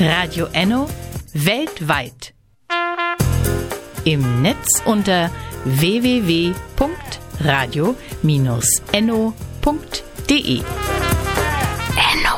Radio Enno weltweit. Im Netz unter www.radio-enno.de. Enno.